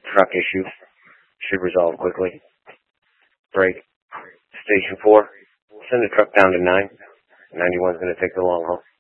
truck issue. Should resolve quickly. Break. Station 4. Send the truck down to 9. 91's going to take the long haul.